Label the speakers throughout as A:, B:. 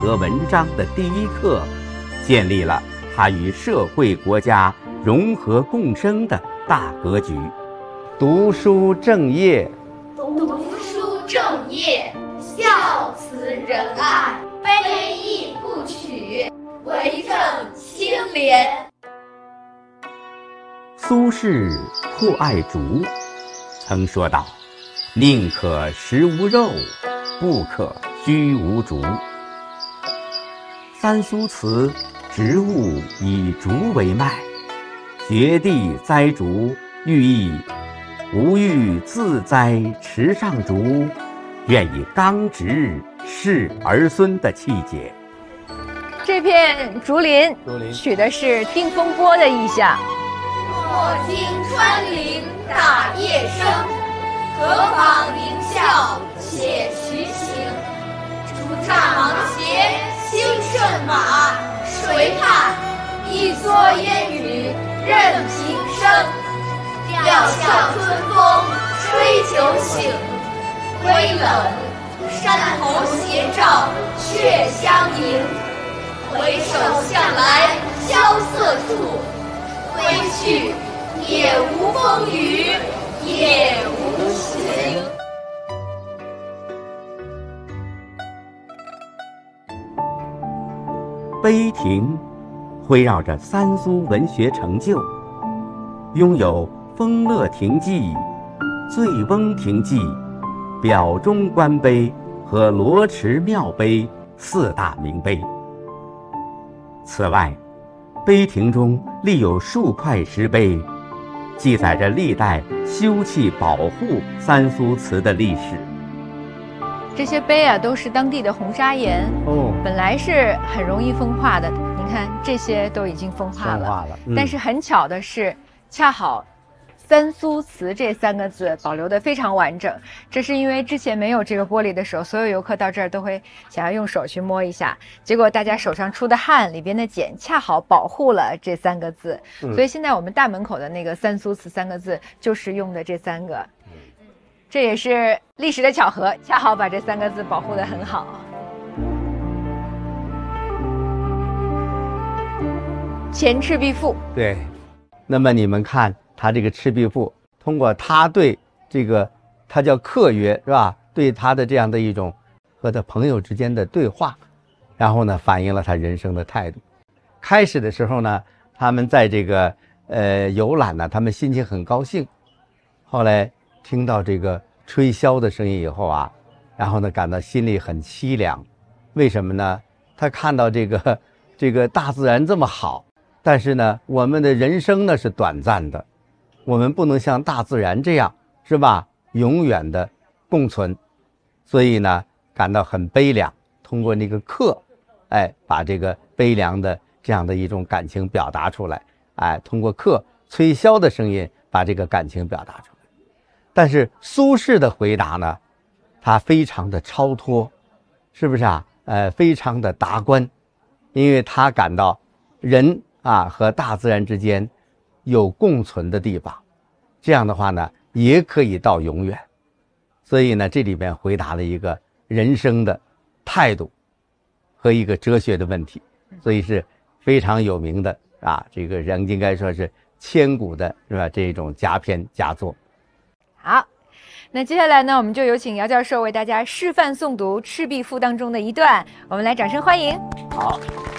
A: 和文章的第一课，建立了他与社会国家融合共生的大格局。读书正业，
B: 孝慈仁爱，非义不取，为政清廉。
A: 苏轼酷爱竹，曾说道：“宁可食无肉，不可居无竹。”三苏祠植物以竹为脉，掘地栽竹，寓意吾欲自栽池上竹，愿以刚直示儿孙的气节。
C: 这片竹林取的是定风波的意象。
B: 莫听穿林打叶声，何妨吟啸且徐行。竹柞芒鞋轻胜马，谁怕？一蓑烟雨任平生。料峭春风吹酒醒，微冷山头斜照却相迎。回首向来萧瑟处，归去也无风雨也无晴。
A: 碑亭围绕着三苏文学成就，拥有丰乐亭记、醉翁亭记、表中观碑和罗池庙碑四大名碑。此外，碑亭中立有数块石碑，记载着历代修葺保护三苏祠的历史。
C: 这些碑啊，都是当地的红砂岩，本来是很容易风化的。你看，这些都已经风化了。但是很巧的是，恰好三苏祠这3个字保留得非常完整。这是因为之前没有这个玻璃的时候，所有游客到这儿都会想要用手去摸一下，结果大家手上出的汗，里边的碱恰好保护了这3个字。所以现在我们大门口的那个三苏祠3个字就是用的这3个。这也是历史的巧合，恰好把这3个字保护得很好。前赤壁赋，
D: 对，那么你们看他这个赤壁赋，通过他对这个他叫客约是吧？对他的这样的一种和他朋友之间的对话，然后呢反映了他人生的态度。开始的时候呢，他们在这个游览呢，他们心情很高兴，后来听到这个吹箫的声音以后啊，然后呢感到心里很凄凉。为什么呢？他看到这个大自然这么好，但是呢我们的人生呢是短暂的，我们不能像大自然这样是吧，永远的共存，所以呢感到很悲凉。通过那个客，把这个悲凉的这样的一种感情表达出来，通过客吹箫的声音把这个感情表达出来。但是苏轼的回答呢，他非常的超脱，是不是啊？非常的达观，因为他感到人和大自然之间有共存的地方，这样的话呢也可以到永远。所以呢这里边回答了一个人生的态度和一个哲学的问题，所以是非常有名的这个人应该说是千古的是吧这种佳篇佳作。
C: 好，那接下来呢，我们就有请姚教授为大家示范诵读《赤壁赋》当中的一段，我们来掌声欢迎。
A: 好。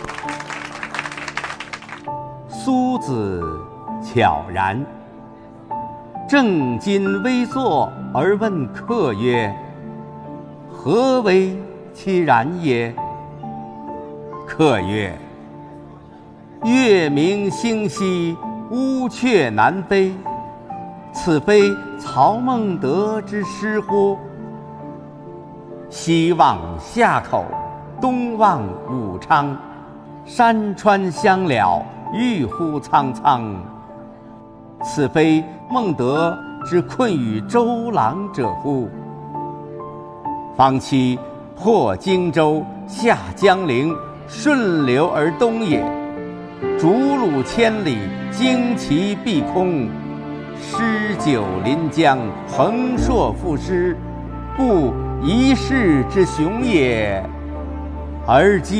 A: 苏子悄然，正襟危坐而问客曰：“何为其然也？”客曰：“月明星稀，乌鹊南飞。此非曹孟德之诗乎？西望夏口，东望武昌，山川相了，郁乎苍苍。此非孟德之困于周郎者乎？方期破荆州，下江陵，顺流而东也。逐鹿千里，旌旗蔽空。诗酒临江，横槊赋诗，故一世之雄也。而今